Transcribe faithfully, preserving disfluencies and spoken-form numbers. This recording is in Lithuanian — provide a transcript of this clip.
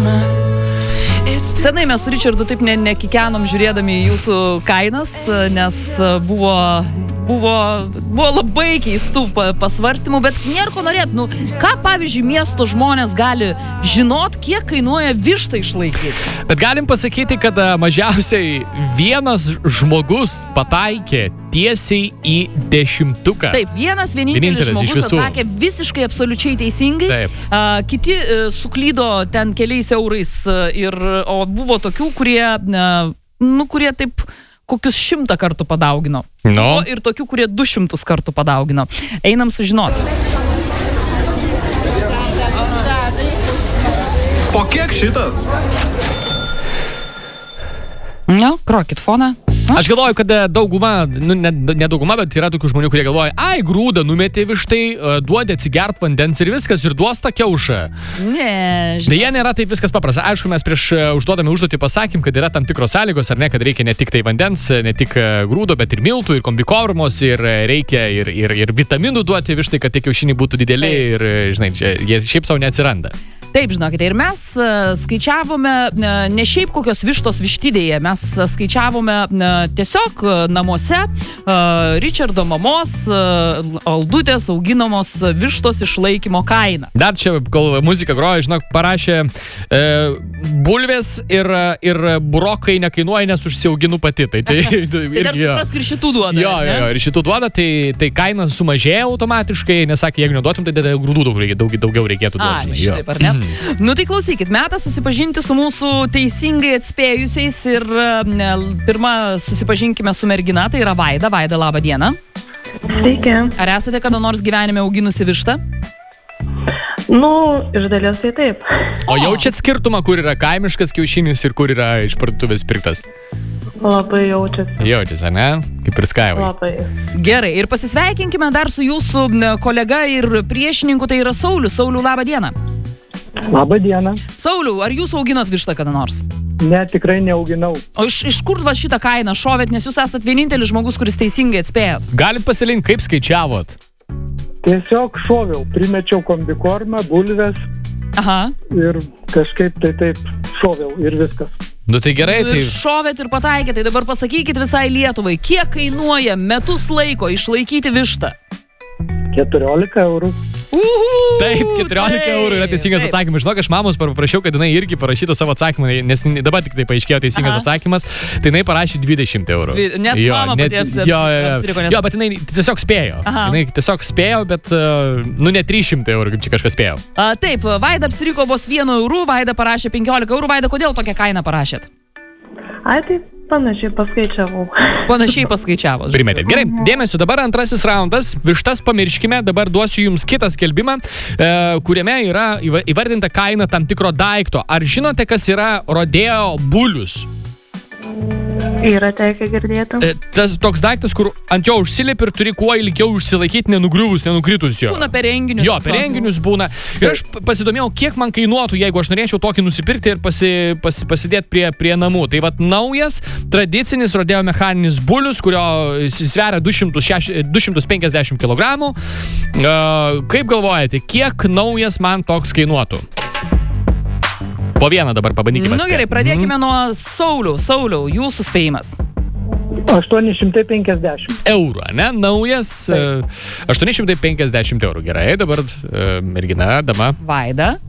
Senai mes su Richardu taip ne, nekikenom žiūrėdami jūsų kainas, nes buvo, buvo, buvo labai keistų pasvarstymų, bet nėra ko norėt. Nu, ką, pavyzdžiui, miesto žmonės gali žinot, kiek kainuoja vištą išlaikyti? Bet galim pasakyti, kad mažiausiai vienas žmogus pataikė tiesiai į dešimtuką. Taip, vienas vienintelis, vienintelis žmogus atsakė visiškai absoliučiai teisingai. Taip. Uh, kiti uh, suklydo ten keliais eurais, uh, ir, o buvo tokių, kurie, uh, nu, kurie taip kokius šimtą kartų padaugino. No. O ir tokių, kurie du šimtus kartų padaugino. Einam sužinoti. Po kiek šitas? Ne, krokit foną. Aš galvoju, kad dauguma, nu, ne, ne dauguma, bet yra tokių žmonių, kurie galvoja, ai, grūdą numetė vištai, duodė atsigert vandens ir viskas, ir duos tą kiaušą. Ne, žinau. Deja, nėra taip viskas paprasta. Aišku, mes prieš užduodami užduotį pasakym, kad yra tam tikros sąlygos, ar ne, kad reikia ne tik tai vandens, ne tik grūdo, bet ir miltų, ir kombikormos, ir reikia ir, ir, ir vitaminų duoti vištai, kad tie kiaušiniai būtų dideli ir, žinai, jie šiaip savo neatsiranda. Taip, žinokite, ir mes uh, skaičiavome uh, ne šiaip kokios vištos vištidėje, mes uh, skaičiavome uh, tiesiog uh, namuose uh, Richardo mamos uh, Aldutės auginamos vištos išlaikymo kainą. Dar čia, kol muzika groja, žinok, parašė e, bulvės ir, ir burokai nekainuoja, nes užsiauginu pati. Tai, tai, tai dar suprask ir šitų duoda. Jo, jo, jo, ir šitų duoda, tai, tai kaina sumažėja automatiškai, nes sakė, jeigu neduotum, tai grūdų daug, daug, daugiau reikėtų duoti. A, šitaip, ar ne? Nu tai klausykit, metas susipažinti su mūsų teisingai atspėjusiais ir ne, pirmą susipažinkime su mergina, tai yra Vaida. Vaida, labą dieną. Sveiki. Ar esate kada nors gyvenime auginusi vištą? Nu, iš dalies tai taip. O jaučiat skirtumą, kur yra kaimiškas kiaušinis ir kur yra iš parduotuvės pirktas? Labai jaučiasi. Jaučiasi, ne? Kaip ir Skaivai. Labai. Gerai, ir pasisveikinkime dar su jūsų kolega ir priešininku, tai yra Saulius. Sauliu, labą dieną. Labą dieną. Sauliau, ar jūs auginot vištą kada nors? Ne, tikrai neauginau. O iš, iš kur va šitą kainą šovėt, nes jūs esat vienintelis žmogus, kuris teisingai atspėjot? Galit pasidalinti, kaip skaičiavot? Tiesiog šoviau, primečiau kombikormą, bulves. Aha. Ir kažkaip tai taip šoviau ir viskas. Nu tai gerai, tai... Ir šovėt ir pataikėt, tai dabar pasakykit visai Lietuvai, kiek kainuoja metus laiko išlaikyti vištą? keturiolika eurų. Uhu, taip, keturiolika eurų yra teisingas taip. Atsakymas. Žinok, aš mamos paprašiau, kad jinai irgi parašytų savo atsakymą, nes dabar tik tai paaiškėjo teisingas Aha. atsakymas, tai jinai parašė dvidešimt eurų. Net jo, mama pati apsiriko. Jo, jo, jo, bet jinai tiesiog spėjo. Aha. Jinai tiesiog spėjo, bet, nu, ne trys šimtai eurų, kaip čia kažkas spėjo. A, taip, Vaida apsiriko vos vienu eurų, Vaida parašė penkiolika eurų. Vaida, kodėl tokią kainą parašėt? Ai, taip. Panašiai paskaičiavau. Panašiai paskaičiavau. Primetėt. Gerai, dėmesio, dabar antrasis raundas. Vištas pamirškime, dabar duosiu jums kitą skelbimą, e, kuriame yra įvardinta kaina tam tikro daikto. Ar žinote, kas yra rodeo bulius? Yra tekę girdėti. E, tas toks daiktas, kur ant jo užsilipi ir turi kuo ilgiau užsilaikyti, nenugriuvus, nenukritus jo. Būna per renginius. Jo, per renginius būna. Ir aš pasidomėjau, kiek man kainuotų, jeigu aš norėčiau tokį nusipirkti ir pasi, pasi, pasidėti prie, prie namų. Tai vat naujas, tradicinis rodeo mechaninis bulius, kurio sveria du šimtus penkiasdešimt kilogramų. E, kaip galvojate, kiek naujas man toks kainuotų? Po vieną dabar pabandykime. Nu gerai, pradėkime mm. nuo Sauliau. Sauliau, jūsų spėjimas. aštuoni šimtai penkiasdešimt. Eurų, ne? Naujas. Uh, aštuoni šimtai penkiasdešimt eurų. Gerai, dabar uh, mergina, dama. Vaida.